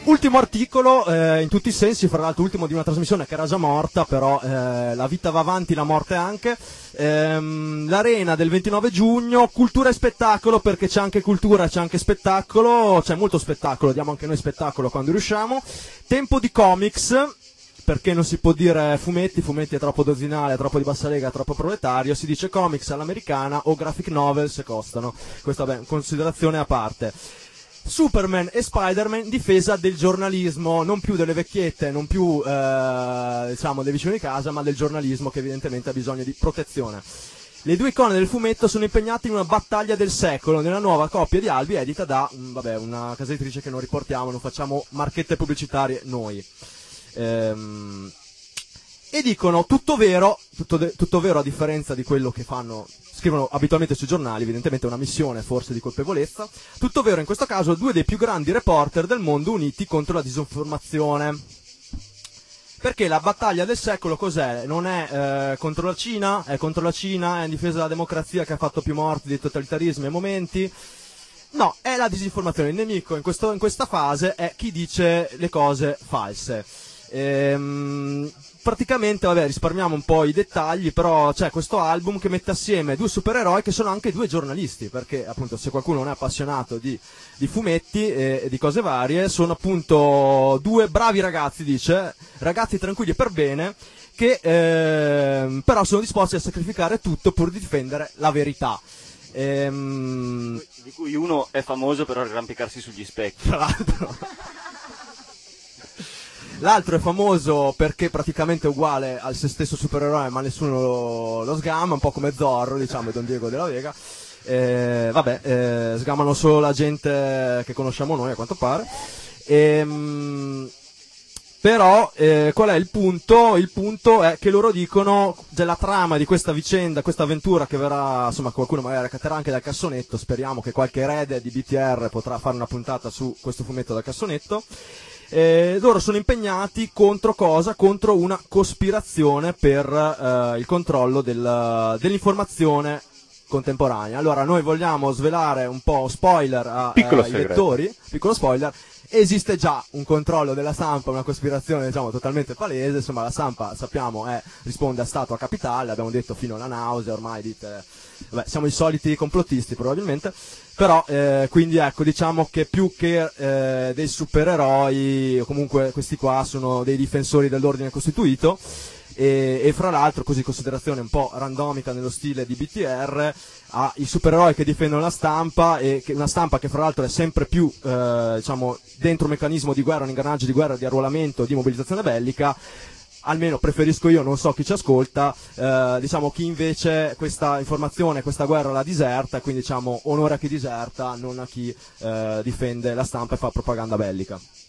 Ultimo articolo, in tutti i sensi, fra l'altro ultimo di una trasmissione che era già morta, però la vita va avanti, la morte anche. L'Arena del 29 giugno, cultura e spettacolo, perché c'è anche cultura, c'è anche spettacolo, c'è molto spettacolo, diamo anche noi spettacolo quando riusciamo. Tempo di comics, perché non si può dire fumetti è troppo dozzinale, è troppo di bassa lega, è troppo proletario, si dice comics all'americana o graphic novel se costano. Questa è considerazione a parte. Superman e Spider-Man in difesa del giornalismo, non più delle vecchiette, non più diciamo dei vicini di casa, ma del giornalismo che evidentemente ha bisogno di protezione. Le due icone del fumetto sono impegnate in una battaglia del secolo nella nuova coppia di albi edita da una casa editrice che non riportiamo, non facciamo marchette pubblicitarie noi. E dicono tutto vero a differenza di quello che scrivono abitualmente sui giornali, evidentemente è una missione forse di colpevolezza. Tutto vero in questo caso, due dei più grandi reporter del mondo uniti contro la disinformazione. Perché la battaglia del secolo cos'è? Non è contro la Cina, è contro la Cina, è in difesa della democrazia che ha fatto più morti dei totalitarismi ai momenti. No, è la disinformazione. Il nemico in questa fase è chi dice le cose false. Praticamente, risparmiamo un po' i dettagli, però c'è questo album che mette assieme due supereroi che sono anche due giornalisti, perché appunto se qualcuno non è appassionato di fumetti e di cose varie, sono appunto due bravi ragazzi, ragazzi tranquilli e per bene, che però sono disposti a sacrificare tutto pur di difendere la verità. Di cui uno è famoso per arrampicarsi sugli specchi. Tra l'altro. L'altro è famoso perché praticamente è uguale al se stesso supereroe, ma nessuno lo sgama, un po' come Zorro, diciamo, e Don Diego della Vega. Sgamano solo la gente che conosciamo noi, a quanto pare. Però qual è il punto? Il punto è che loro dicono della trama di questa vicenda, questa avventura che verrà, insomma, qualcuno magari racconterà anche dal cassonetto. Speriamo che qualche erede di BTR potrà fare una puntata su questo fumetto dal cassonetto. Loro sono impegnati contro cosa? Contro una cospirazione per il controllo dell'informazione contemporanea. Allora noi vogliamo svelare un po' spoiler ai lettori, piccolo spoiler. Esiste già un controllo della stampa, una cospirazione diciamo totalmente palese, insomma la stampa sappiamo risponde a Stato, a capitale, abbiamo detto fino alla nausea, ormai dite, siamo i soliti complottisti probabilmente, però quindi ecco diciamo che più che dei supereroi, o comunque questi qua sono dei difensori dell'ordine costituito. E fra l'altro, così considerazione un po' randomica nello stile di BTR, i supereroi che difendono la stampa, e una stampa che fra l'altro è sempre più diciamo dentro un meccanismo di guerra, un ingranaggio di guerra, di arruolamento, di mobilitazione bellica. Almeno preferisco io, non so chi ci ascolta, diciamo chi invece questa informazione, questa guerra la diserta, e quindi diciamo onore a chi diserta, non a chi difende la stampa e fa propaganda bellica.